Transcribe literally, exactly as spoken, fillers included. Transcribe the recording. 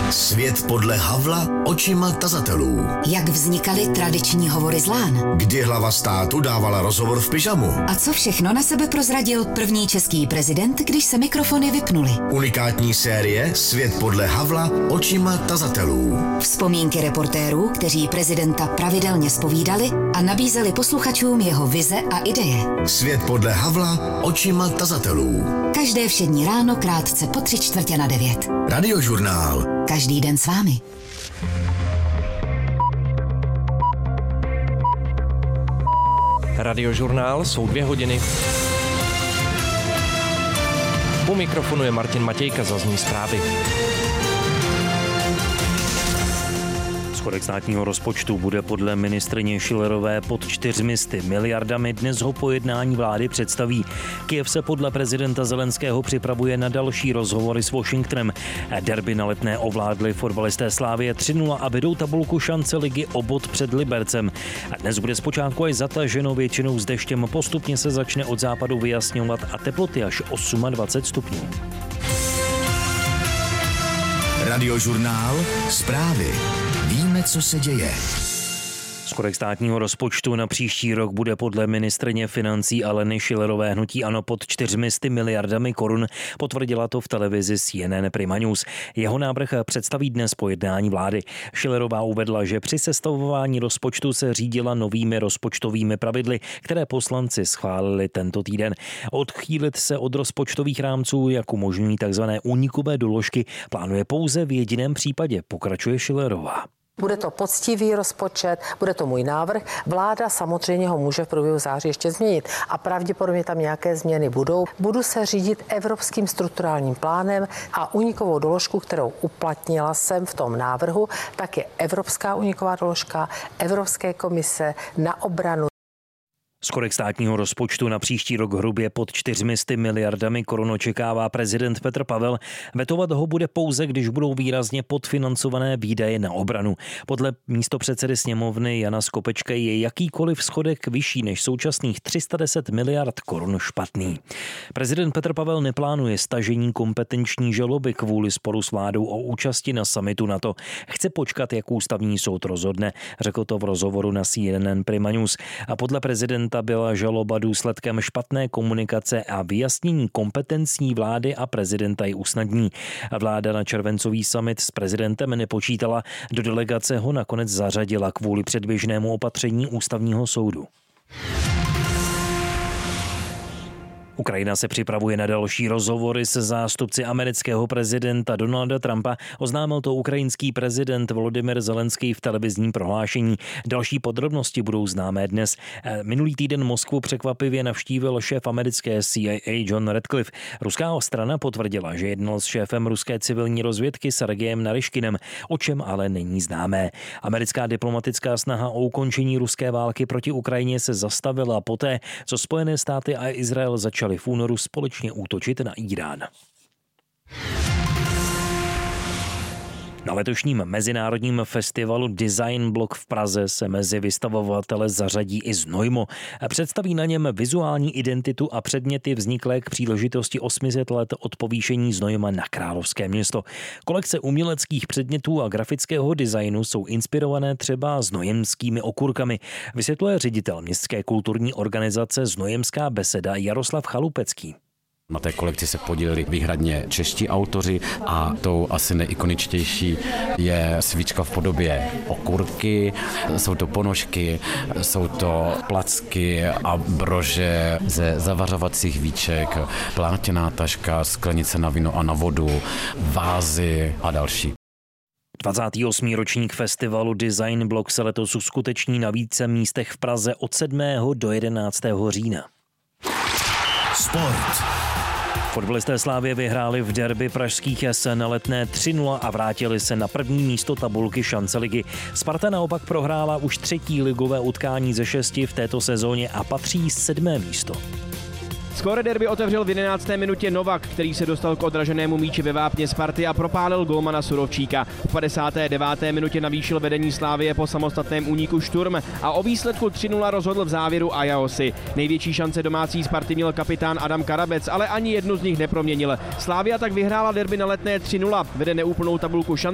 Svět podle Havla očima tazatelů. Jak vznikaly tradiční hovory z lán? Kdy hlava státu dávala rozhovor v pyžamu? A co všechno na sebe prozradil první český prezident, když se mikrofony vypnuly? Unikátní série Svět podle Havla očima tazatelů. Vzpomínky reportérů, kteří prezidenta pravidelně zpovídali a nabízeli posluchačům jeho vize a ideje. Svět podle Havla očima tazatelů. Každé všední ráno krátce po tři čtvrtě na devět. Radiožurnál. Každý den s vámi. Radiožurnál jsou dvě hodiny. U mikrofonu je Martin Matějka, zazní zprávy. Schodek státního rozpočtu bude podle ministryně Schillerové pod čtyřmi miliardami. Dnes ho po jednání vlády představí. Kyjev se podle prezidenta Zelenského připravuje na další rozhovory s Washingtonem. Derby na Letné ovládli fotbalisté Slavie tři nula a vedou tabulku šance ligy o bod před Libercem. Dnes bude zpočátku až zataženo většinou s deštěm, postupně se začne od západu vyjasňovat a teploty až dvacet osm stupňů. Radiožurnál. Zprávy. Víme, co se děje. Schodek státního rozpočtu na příští rok bude podle ministryně financí Aleny Schillerové hnutí ANO pod čtyřmi miliardami korun. Potvrdila to v televizi C N N Prima News. Jeho návrh představí dnes po jednání vlády. Schillerová uvedla, že při sestavování rozpočtu se řídila novými rozpočtovými pravidly, které poslanci schválili tento týden. Odchýlit se od rozpočtových rámců, jak umožňují tzv. Únikové doložky, plánuje pouze v jediném případě, pokračuje Schillerová. Bude to poctivý rozpočet, bude to můj návrh. Vláda samozřejmě ho může v průběhu září ještě změnit a pravděpodobně tam nějaké změny budou. Budu se řídit evropským strukturálním plánem a únikovou doložku, kterou uplatnila jsem v tom návrhu, tak je evropská úniková doložka Evropské komise na obranu. Schodek státního rozpočtu na příští rok hrubě pod čtyřmi miliardami korun očekává prezident Petr Pavel. Vetovat ho bude pouze, když budou výrazně podfinancované výdaje na obranu. Podle místopředsedy sněmovny Jana Skopečka je jakýkoliv schodek vyšší než současných tři sta deset miliard korun špatný. Prezident Petr Pavel neplánuje stažení kompetenční žaloby kvůli sporu s vládou o účasti na summitu NATO. Chce počkat, jak ústavní soud rozhodne, řekl to v rozhovoru na C N N Prima News. A podle prezidenta Ta byla žaloba důsledkem špatné komunikace a vyjasnění kompetencí vlády a prezidenta ji usnadní. Vláda na červencový summit s prezidentem nepočítala, do delegace ho nakonec zařadila kvůli předběžnému opatření ústavního soudu. Ukrajina se připravuje na další rozhovory se zástupci amerického prezidenta Donalda Trumpa, oznámil to ukrajinský prezident Volodymyr Zelenský v televizním prohlášení. Další podrobnosti budou známé dnes. Minulý týden Moskvu překvapivě navštívil šéf americké C I A John Ratcliffe. Ruská strana potvrdila, že jednal s šéfem ruské civilní rozvědky Sergejem Naryškinem, o čem ale není známé. Americká diplomatická snaha o ukončení ruské války proti Ukrajině se zastavila poté, co Spojené státy a Izrael začaly v únoru společně útočit na Irán. Na letošním mezinárodním festivalu Design Block v Praze se mezi vystavovatele zařadí i Znojmo. Představí na něm vizuální identitu a předměty vzniklé k příležitosti osmi set let od povýšení Znojma na královské město. Kolekce uměleckých předmětů a grafického designu jsou inspirované třeba znojemskými okurkami, vysvětluje ředitel městské kulturní organizace Znojemská beseda Jaroslav Chalupecký. Na té kolekci se podíleli výhradně čeští autoři a tou asi nejikoničtější je svíčka v podobě okurky, jsou to ponožky, jsou to placky a brože ze zavařovacích víček, plátěná taška, sklenice na víno a na vodu, vázy a další. dvacátý osmý ročník festivalu Design Block se letos uskuteční na více místech v Praze od sedmého do jedenáctého října. Sport. Fotbalisté Slavie vyhráli v derby pražských Jesen na Letné tři nula a vrátili se na první místo tabulky šance ligy. Sparta naopak prohrála už třetí ligové utkání ze šesti v této sezóně a patří sedmé místo. Skóre derby otevřel v jedenácté minutě Novak, který se dostal k odraženému míči ve vápně Sparty a propálil golmana Surovčíka. V padesáté deváté minutě navýšil vedení Slavie po samostatném úniku Šturm a o výsledku tři nula rozhodl v závěru Ajaosi. Největší šance domácí Sparty měl kapitán Adam Karabec, ale ani jednu z nich neproměnil. Slavia tak vyhrála derby na Letné tři nula, vede neúplnou tabulku šance